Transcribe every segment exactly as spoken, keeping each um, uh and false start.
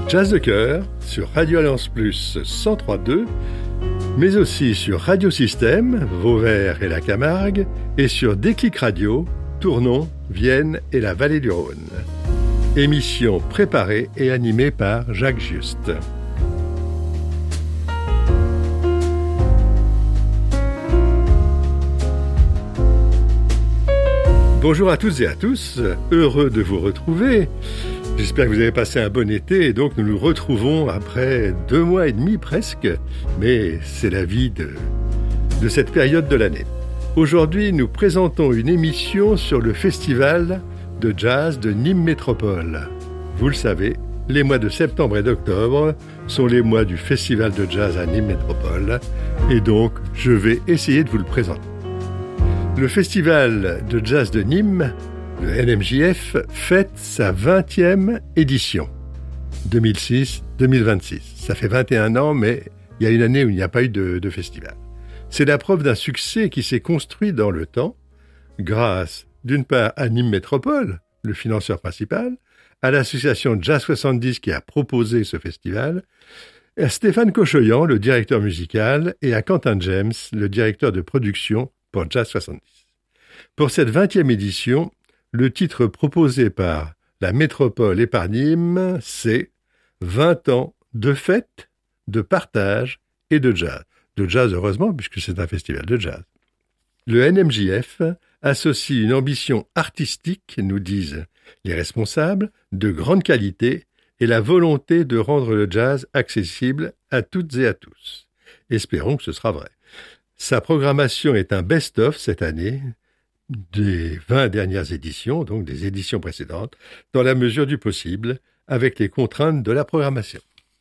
Jazz de cœur sur Radio Alliance Plus cent trois point deux, mais aussi sur Radio Système, Vauvert et la Camargue, et sur Déclic Radio, Tournon, Vienne et la Vallée du Rhône. Émission préparée et animée par Jacques Juste. Bonjour à toutes et à tous, heureux de vous retrouver. J'espère que vous avez passé un bon été et donc nous nous retrouvons après deux mois et demi presque, mais c'est la vie de, de cette période de l'année. Aujourd'hui, nous présentons une émission sur le festival de jazz de Nîmes Métropole. Vous le savez, les mois de septembre et d'octobre sont les mois du festival de jazz à Nîmes Métropole et donc je vais essayer de vous le présenter. Le festival de jazz de Nîmes, le N M J F, fête sa vingtième édition, deux mille six deux mille vingt-six. Ça fait vingt et un ans, mais il y a une année où il n'y a pas eu de, de festival. C'est la preuve d'un succès qui s'est construit dans le temps, grâce d'une part à Nîmes Métropole, le financeur principal, à l'association Jazz soixante-dix qui a proposé ce festival, à Stéphane Cochoyan, le directeur musical, et à Quentin James, le directeur de production pour Jazz soixante-dix. Pour cette vingtième édition, le titre proposé par la Métropole et par Nîmes, c'est « vingt ans de fête, de partage et de jazz ». De jazz, heureusement, puisque c'est un festival de jazz. Le N M J F associe une ambition artistique, nous disent les responsables, de grande qualité et la volonté de rendre le jazz accessible à toutes et à tous. Espérons que ce sera vrai. Sa programmation est un best-of cette année des vingt dernières éditions, donc des éditions précédentes, dans la mesure du possible, avec les contraintes de la programmation.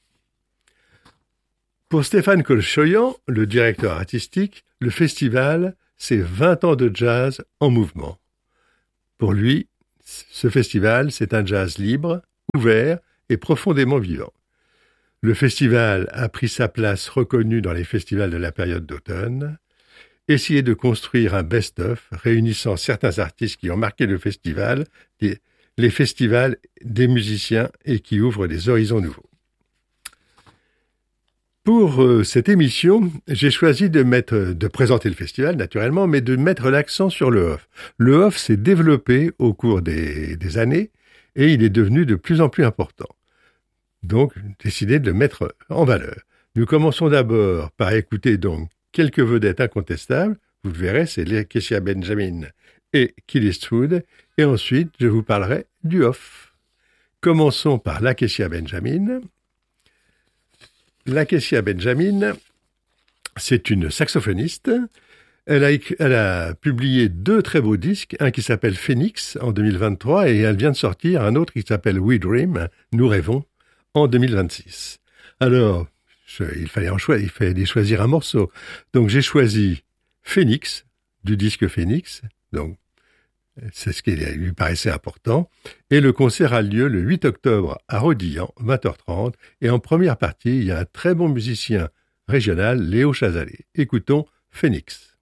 Pour Stéphane Cochoyan, le directeur artistique, le festival, c'est vingt ans de jazz en mouvement. Pour lui, ce festival, c'est un jazz libre, ouvert et profondément vivant. Le festival a pris sa place reconnue dans les festivals de la période d'automne. Essayer de construire un best-of réunissant certains artistes qui ont marqué le festival, les, les festivals des musiciens et qui ouvrent des horizons nouveaux. Pour euh, cette émission, j'ai choisi de mettre, de présenter le festival naturellement, mais de mettre l'accent sur le off. Le off s'est développé au cours des, des années et il est devenu de plus en plus important. Donc, décidé de le mettre en valeur. Nous commençons d'abord par écouter donc quelques vedettes incontestables. Vous le verrez, c'est Lakecia Benjamin et Keely Eastwood. Et ensuite, je vous parlerai du off. Commençons par Lakecia Benjamin. Lakecia Benjamin, c'est une saxophoniste. Elle a, elle a publié deux très beaux disques, un qui s'appelle Phoenix en deux mille vingt-trois et elle vient de sortir un autre qui s'appelle We Dream, Nous rêvons, en deux mille vingt-six. Alors, je, il fallait en choisir, il fallait choisir un morceau. Donc j'ai choisi Phoenix, du disque Phoenix, donc c'est ce qui lui paraissait important. Et le concert a lieu le huit octobre à Rodillan, vingt heures trente. Et en première partie, il y a un très bon musicien régional, Léo Chazalet. Écoutons Phoenix.